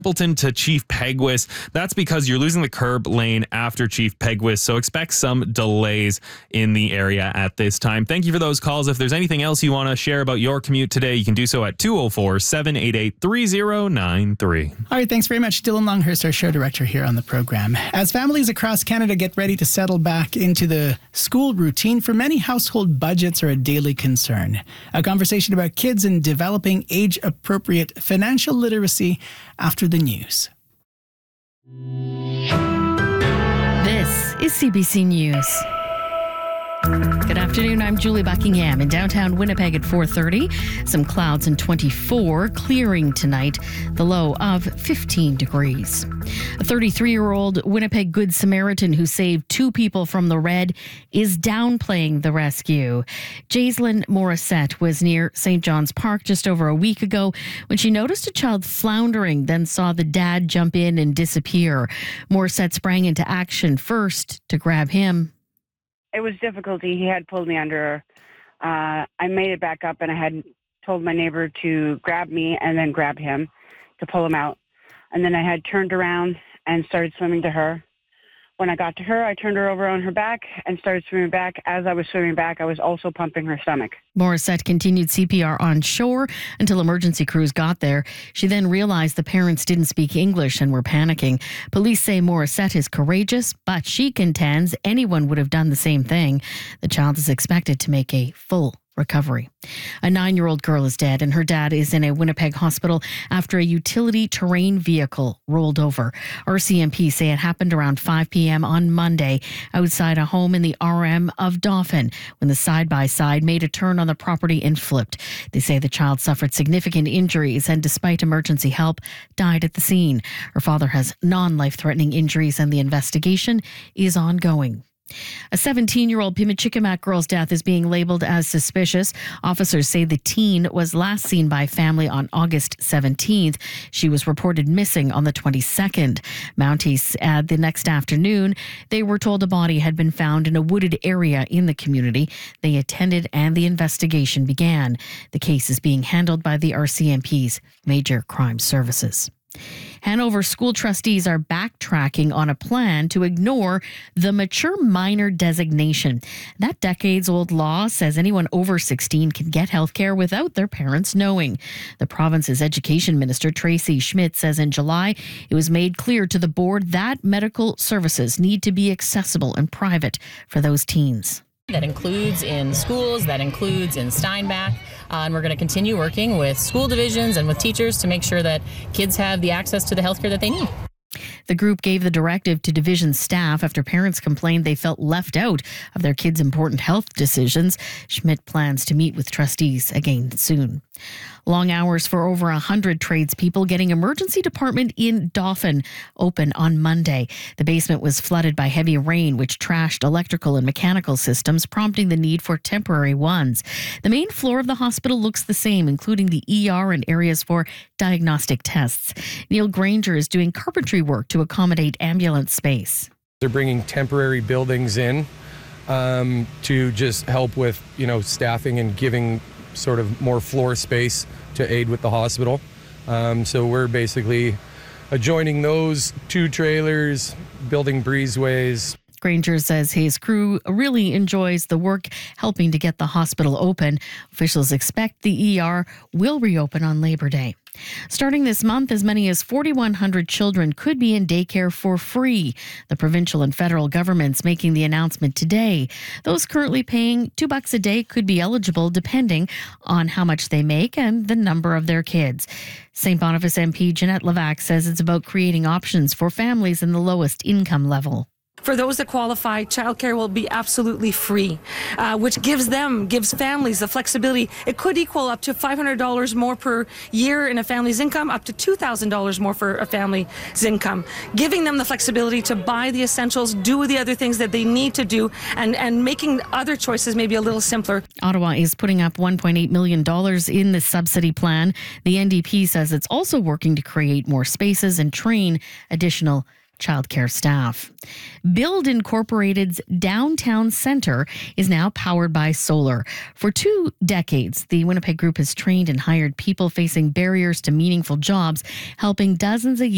Appleton to Chief Peguis. That's because you're losing the curb lane after Chief Peguis, so expect some delays in the area at this time. Thank you for those calls. If there's anything else you want to share about your commute today, you can do so at 204-788-3093. All right, thanks very much. Dylan Longhurst, our show director here on the program. As families across Canada get ready to settle back into the school routine, for many, household budgets are a daily concern. A conversation about kids and developing age-appropriate financial literacy after the news. This is CBC News. Good afternoon, I'm Julie Buckingham in downtown Winnipeg at 4:30. Some clouds and 24, clearing tonight, the low of 15 degrees. A 33-year-old Winnipeg Good Samaritan who saved 2 people from the red is downplaying the rescue. Jaislyn Morissette was near St. John's Park just over a week ago when she noticed a child floundering, then saw the dad jump in and disappear. Morissette sprang into action first to grab him. It was difficulty. He had pulled me under. I made it back up, and I had told my neighbor to grab me and then grab him to pull him out. And then I had turned around and started swimming to her. When I got to her, I turned her over on her back and started swimming back. As I was swimming back, I was also pumping her stomach. Morissette continued CPR on shore until emergency crews got there. She then realized the parents didn't speak English and were panicking. Police say Morissette is courageous, but she contends anyone would have done the same thing. The child is expected to make a full recovery. A 9-year-old girl is dead and her dad is in a Winnipeg hospital after a utility terrain vehicle rolled over. RCMP say it happened around 5 p.m. on Monday outside a home in the RM of Dauphin when the side-by-side made a turn on the property and flipped. They say the child suffered significant injuries and despite emergency help, died at the scene. Her father has non-life-threatening injuries and the investigation is ongoing. A 17-year-old Pimicikamak girl's death is being labeled as suspicious. Officers say the teen was last seen by family on August 17th. She was reported missing on the 22nd. Mounties the next afternoon, they were told a body had been found in a wooded area in the community. They attended and the investigation began. The case is being handled by the RCMP's Major Crime Services. Hanover school trustees are backtracking on a plan to ignore the mature minor designation. That decades-old law says anyone over 16 can get health care without their parents knowing. The province's education minister, Tracy Schmidt, says in July it was made clear to the board that medical services need to be accessible and private for those teens. That includes in schools, that includes in Steinbach, and we're going to continue working with school divisions and with teachers to make sure that kids have the access to the healthcare that they need. The group gave the directive to division staff after parents complained they felt left out of their kids' important health decisions. Schmidt plans to meet with trustees again soon. Long hours for over 100 tradespeople getting emergency department in Dauphin open on Monday. The basement was flooded by heavy rain, which trashed electrical and mechanical systems, prompting the need for temporary ones. The main floor of the hospital looks the same, including the ER and areas for diagnostic tests. Neil Granger is doing carpentry work to accommodate ambulance space. They're bringing temporary buildings in to just help with, staffing and giving sort of more floor space to aid with the hospital. So we're basically adjoining those 2 trailers, building breezeways. Granger says his crew really enjoys the work helping to get the hospital open. Officials expect the ER will reopen on Labor Day. Starting this month, as many as 4,100 children could be in daycare for free. The provincial and federal governments making the announcement today. Those currently paying $2 a day could be eligible depending on how much they make and the number of their kids. St. Boniface MP Jeanette Levac says it's about creating options for families in the lowest income level. For those that qualify, childcare will be absolutely free, which gives families the flexibility. It could equal up to $500 more per year in a family's income, up to $2,000 more for a family's income, giving them the flexibility to buy the essentials, do the other things that they need to do, and making other choices maybe a little simpler. Ottawa is putting up $1.8 million in the subsidy plan. The NDP says it's also working to create more spaces and train additional childcare staff. Build Incorporated's downtown center is now powered by solar. For 2 decades, the Winnipeg Group has trained and hired people facing barriers to meaningful jobs, helping dozens of